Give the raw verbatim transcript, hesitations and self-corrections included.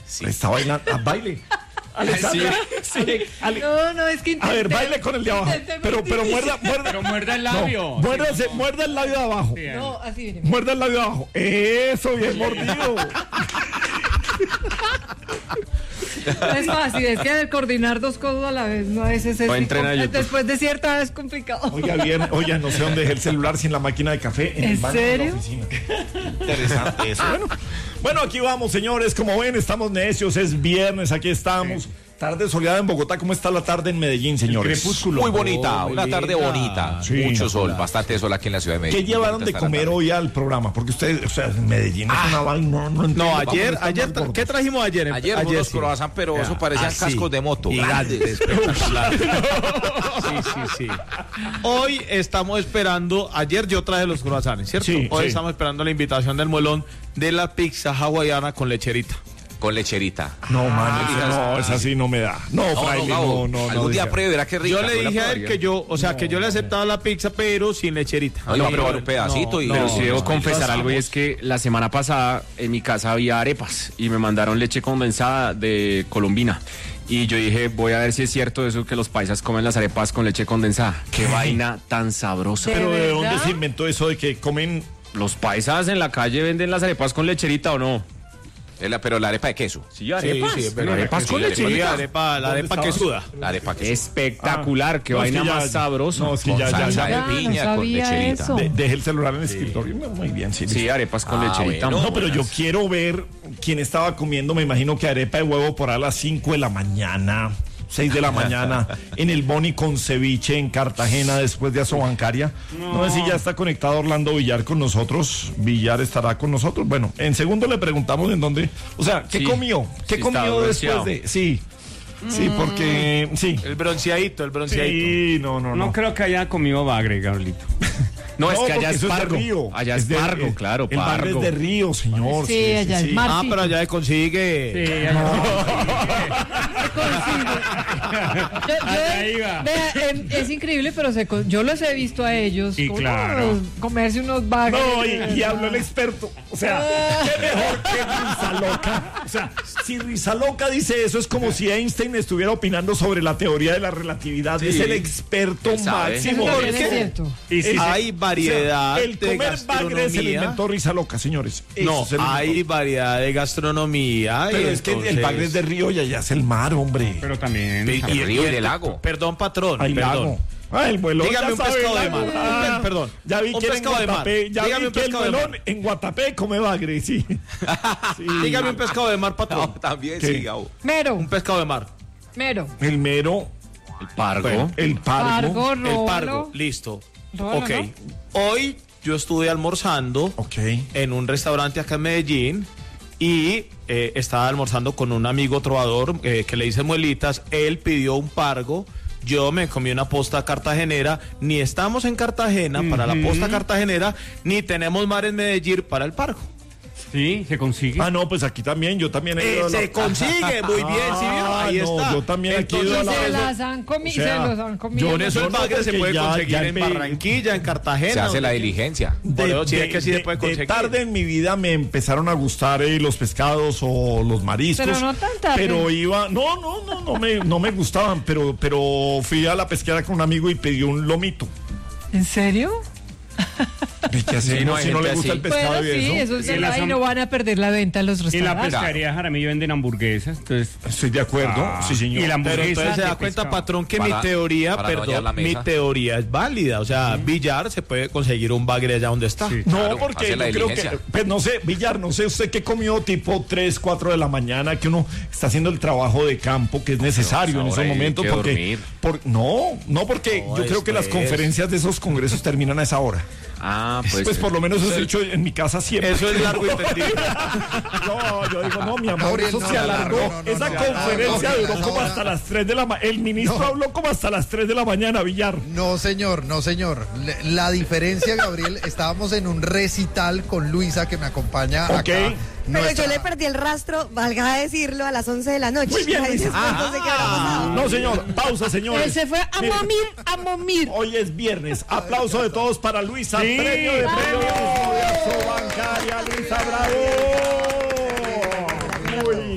Sí. Está bailando. Ah, baile. Alexandra, sí, sí. Ale, no, no, es que intenté, a ver, baile con el de abajo. Pero, pero muerda, muerda. Pero muerda el labio. No, muérdase, sí, muerda el labio de abajo. Bien. No, así viene. Muerda el labio de abajo. Eso, bien mordido. No es fácil, es que coordinar dos cosas a la vez, no es ese. Después de cierta edad es complicado. Oiga, bien, oiga, no sé dónde dejé el celular sin la máquina de café. En, ¿En el baño serio? de la oficina. Interesante eso. Bueno, bueno, aquí vamos, señores. Como ven, estamos necios. Es viernes, aquí estamos. Sí. Tarde soleada en Bogotá. ¿Cómo está la tarde en Medellín, señores? Crepúsculo. Muy bonita, oh, una linda. Tarde bonita. Sí, mucho sol, claro. Bastante sol aquí en la ciudad de Medellín. ¿Qué llevaron de comer hoy al programa? Porque ustedes, o sea, en Medellín ah, es una vaina. No, no, no, ayer, ayer, tra ¿qué trajimos ayer? Ayer, ayer unos sí. croissants, pero ya. Eso parecían ah, cascos sí. de moto. Grandes. Sí, sí, sí. Hoy estamos esperando, ayer yo traje los croissants, ¿cierto? Sí, hoy sí. estamos esperando la invitación del Molón de la pizza hawaiana con lecherita. Con lecherita. No, man, ah, no, esa sí no me da. No, no Fraile, no, no, no. Algún no día pruebe, verá qué rica. Yo le dije a él que yo, o sea, no, que yo le aceptaba la pizza, pero sin lecherita. No, no, pero un pedacito no, y... Pero sí debo confesar algo, y es que la semana pasada en mi casa había arepas y me mandaron leche condensada de Colombina. Y yo dije, voy a ver si es cierto eso que los paisas comen las arepas con leche condensada. Qué vaina tan sabrosa. ¿Pero de dónde se inventó eso de que comen? ¿Los paisas en la calle venden las arepas con lecherita o no? La, pero la arepa de queso. Sí, arepas. Sí, sí, pero arepas con leche. La arepa, la arepa quesuda. La arepa quesuda. Espectacular, ah, qué no, vaina es que más ya, sabrosa. No, es que con ya, salsa ya, ya. de piña, no con lecherita. De, deje el celular en el sí. escritorio. Muy bien, sí. Sí, arepas con ah, lecherita. Bueno, no, pero yo quiero ver quién estaba comiendo, me imagino que arepa de huevo por a las cinco de la mañana. seis de la mañana en el Boni con ceviche en Cartagena después de Asobancaria. No. no sé si ya está conectado Orlando Villar con nosotros. Villar estará con nosotros. Bueno, en segundo le preguntamos en dónde. O sea, ¿qué sí. comió? ¿Qué sí, comió después de.? Sí. Sí, porque. Sí. El bronceadito, el bronceadito. Sí, no, no, no. No creo que haya comido bagre, Gabrielito. No, no, es que allá es pargo. Es Río. Allá es, es pargo, de, claro, el pargo. El es de Río, señor. Sí, sí allá sí, es mar. Ah, pero allá se consigue. Sí, allá no. yo, yo, iba. Vea, eh, es increíble, pero se, yo los he visto a ellos. Sí, claro. Comerse unos bagres. No, y, y habló el experto. O sea, qué mejor que Rizaloca. O sea, si Rizaloca dice eso, es como si Einstein estuviera opinando sobre la teoría de la relatividad. Sí. Es el experto máximo. Es cierto. Y si hay variedad, o sea, el comer bagre se lo inventó Rizaloca, señores. No, hay variedad de gastronomía. Pero es entonces... que el bagre es de río y allá es el mar, hombre. Pero también y, el río y el lago. Perdón, patrón. Hay perdón. lago. Ah, el vuelón. Dígame un pescado de mar. Ah, perdón. Ya vi un que en Guatapé, ya Dígame vi que el vuelón en Guatapé come bagre, sí. sí. Dígame un pescado de mar, patrón. No, también sí, Gabo. Mero. Un pescado de mar. Mero. El mero. El pargo. Bueno, el pargo. pargo el pargo. Listo. Rolo, ok. ¿no? Hoy yo estuve almorzando okay. en un restaurante acá en Medellín y eh, estaba almorzando con un amigo trovador eh, que le dice muelitas. Él pidió un pargo. Yo me comí una posta cartagenera. Ni estamos en Cartagena uh-huh. para la posta cartagenera, ni tenemos mar en Medellín para el pargo. Sí, se consigue. Ah, no, pues aquí también, yo también he eh, ido Se la... consigue, muy bien, ¿sí vieron? Ahí no, está. Yo también aquí he ido a la... Se las han comido, o sea, se los han comido. Yo en eso el bagre se puede ya, conseguir ya en Barranquilla, en Cartagena. Se hace la diligencia. De, de, sí de, que sí de, se puede conseguir. De tarde en mi vida me empezaron a gustar eh, los pescados o los mariscos. Pero no tan tarde. Pero iba... No, no, no, no me, no me gustaban, pero, pero fui a la pesquera con un amigo y pedí un lomito. ¿En serio? ¿Qué hacemos sí, no, si no le gusta así. El pescado bueno, y sí, eso? eso es verdad, y no van a perder la venta en los restaurantes. Y la pescadería Jaramillo venden hamburguesas, entonces... Estoy de acuerdo, ah, sí señor. Y la hamburguesa, pero entonces se da cuenta, pescado. Patrón, que para, mi teoría, perdón, no mi teoría es válida. O sea, sí. Villar se puede conseguir un bagre allá donde está. Sí, no, claro, porque yo creo que... Pues no sé, Villar, no sé usted qué comió tipo tres, cuatro de la mañana, que uno está haciendo el trabajo de campo que es necesario en esos momentos. Porque, por, no, no, porque no, yo creo que las conferencias de esos congresos terminan a esa hora. Ah, pues. Pues por lo menos eso he hecho en mi casa siempre. Eso es largo y tendido. No, yo digo, no, mi amor, Gabriel, eso no, se alargó. No, no, no, Esa no, conferencia no, no, duró no, como no, hasta no. las tres de la mañana. El ministro no. habló como hasta las tres de la mañana, Villar. No, señor, no, señor. La diferencia, Gabriel, estábamos en un recital con Luisa, que me acompaña okay. acá. Pero nuestra... yo le perdí el rastro, valga decirlo, a las once de la noche. Muy bien. Ah, no sé qué habrá pasado. No, señor, pausa, señores. Él se fue a Miren, momir, a momir. Hoy es viernes. Aplauso de todos para Luisa. Sí, premio de premio de Asobancaria, Luisa, bravo.